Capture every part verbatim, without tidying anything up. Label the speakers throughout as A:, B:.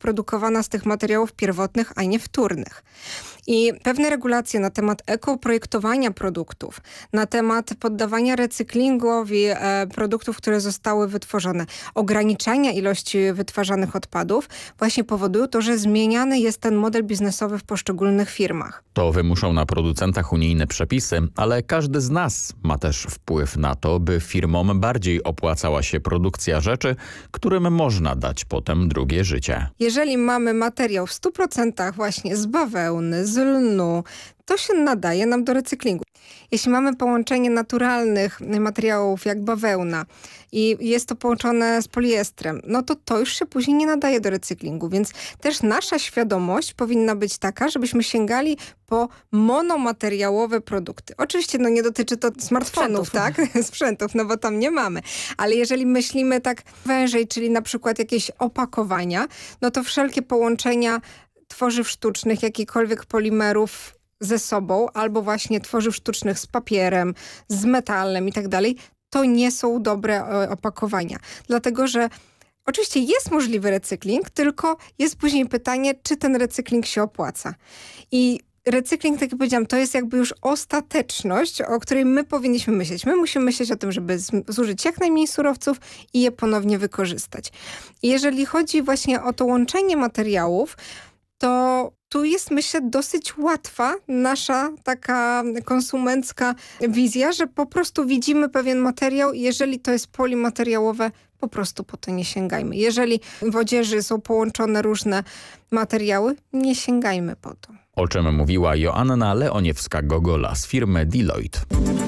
A: produkowana z tych materiałów pierwotnych, a nie wtórnych. I pewne regulacje na temat ekoprojektowania produktów, na temat poddawania recyklingowi e, produktów, które zostały wytworzone, ograniczania ilości wytwarzanych odpadów właśnie powodują to, że zmieniany jest ten model biznesowy w poszczególnych firmach.
B: To wymuszą na producentach unijne przepisy, ale każdy z nas ma też wpływ na to, by firmom bardziej opłacała się produkcja rzeczy, którym można dać potem drugie życie.
A: Jeżeli mamy materiał w stu procentach właśnie z bawełny, z lnu, to się nadaje nam do recyklingu. Jeśli mamy połączenie naturalnych materiałów jak bawełna i jest to połączone z poliestrem, no to to już się później nie nadaje do recyklingu, więc też nasza świadomość powinna być taka, żebyśmy sięgali po monomateriałowe produkty. Oczywiście no nie dotyczy to smartfonów, tak? Sprzętów, no bo tam nie mamy. Ale jeżeli myślimy tak wężej, czyli na przykład jakieś opakowania, no to wszelkie połączenia tworzyw sztucznych, jakichkolwiek polimerów ze sobą, albo właśnie tworzyw sztucznych z papierem, z metalem i tak dalej, to nie są dobre opakowania. Dlatego, że oczywiście jest możliwy recykling, tylko jest później pytanie, czy ten recykling się opłaca. I recykling, tak jak powiedziałam, to jest jakby już ostateczność, o której my powinniśmy myśleć. My musimy myśleć o tym, żeby zużyć jak najmniej surowców i je ponownie wykorzystać. I jeżeli chodzi właśnie o to łączenie materiałów, to tu jest, myślę, dosyć łatwa nasza taka konsumencka wizja, że po prostu widzimy pewien materiał i jeżeli to jest polimateriałowe, po prostu po to nie sięgajmy. Jeżeli w odzieży są połączone różne materiały, nie sięgajmy po to.
B: O czym mówiła Joanna Leoniewska-Gogola z firmy Deloitte.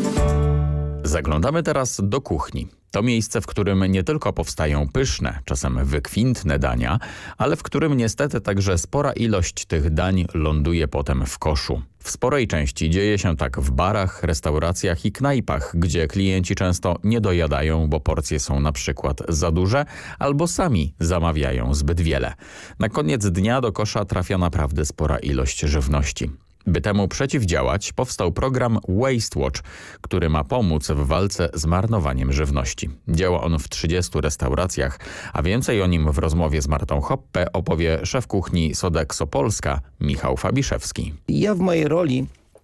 B: Zaglądamy teraz do kuchni. To miejsce, w którym nie tylko powstają pyszne, czasem wykwintne dania, ale w którym niestety także spora ilość tych dań ląduje potem w koszu. W sporej części dzieje się tak w barach, restauracjach i knajpach, gdzie klienci często nie dojadają, bo porcje są na przykład za duże, albo sami zamawiają zbyt wiele. Na koniec dnia do kosza trafia naprawdę spora ilość żywności. By temu przeciwdziałać, powstał program Waste Watch, który ma pomóc w walce z marnowaniem żywności. Działa on w trzydziestu restauracjach, a więcej o nim w rozmowie z Martą Hoppe opowie szef kuchni Sodexo Polska Michał Fabiszewski.
C: Ja w mojej roli,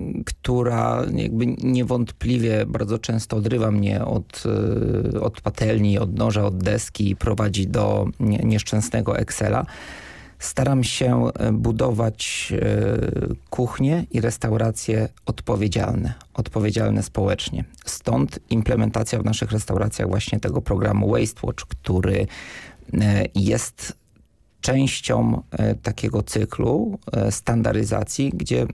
C: która jakby niewątpliwie bardzo często odrywa mnie od, od patelni, od noża, od deski i prowadzi do nieszczęsnego Excela, staram się budować kuchnie i restauracje odpowiedzialne, odpowiedzialne społecznie. Stąd implementacja w naszych restauracjach właśnie tego programu Waste Watch, który jest częścią takiego cyklu standaryzacji, gdzie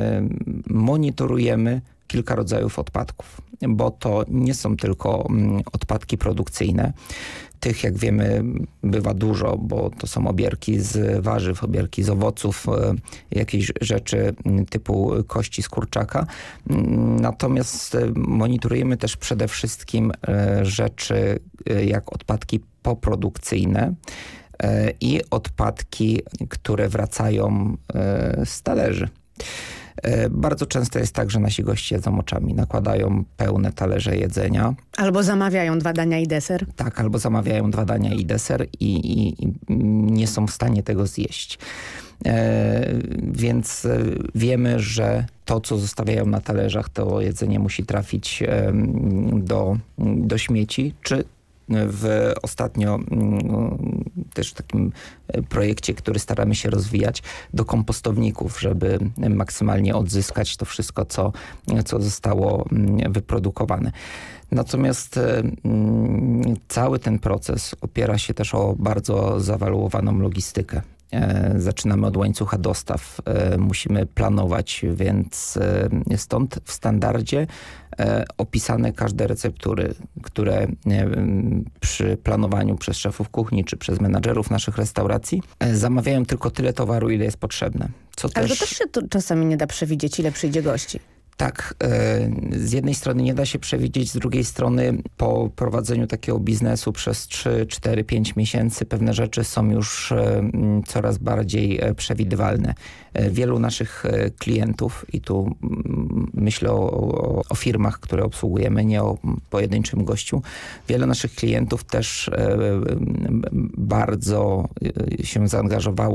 C: monitorujemy kilka rodzajów odpadków, bo to nie są tylko odpadki produkcyjne. Tych, jak wiemy, bywa dużo, bo to są obierki z warzyw, obierki z owoców, jakieś rzeczy typu kości z kurczaka. Natomiast monitorujemy też przede wszystkim rzeczy jak odpadki poprodukcyjne i odpadki, które wracają z talerzy. Bardzo często jest tak, że nasi goście jedzą oczami, nakładają pełne talerze jedzenia.
D: Albo zamawiają dwa dania i deser.
C: Tak, albo zamawiają dwa dania i deser i, i, i nie są w stanie tego zjeść. E, więc wiemy, że to, co zostawiają na talerzach, to jedzenie musi trafić e, do, do śmieci, czy w ostatnio też takim projekcie, który staramy się rozwijać, do kompostowników, żeby maksymalnie odzyskać to wszystko, co, co zostało wyprodukowane. Natomiast cały ten proces opiera się też o bardzo zawaluowaną logistykę. Zaczynamy od łańcucha dostaw, musimy planować, więc stąd w standardzie opisane każde receptury, które przy planowaniu przez szefów kuchni czy przez menadżerów naszych restauracji zamawiają tylko tyle towaru, ile jest potrzebne. Co
D: Ale
C: też...
D: to też się to czasami nie da przewidzieć, ile przyjdzie gości.
C: Tak, z jednej strony nie da się przewidzieć, z drugiej strony po prowadzeniu takiego biznesu przez trzy, cztery, pięć miesięcy pewne rzeczy są już coraz bardziej przewidywalne. Wielu naszych klientów, i tu myślę o, o firmach, które obsługujemy, nie o pojedynczym gościu, wiele naszych klientów też bardzo się zaangażowało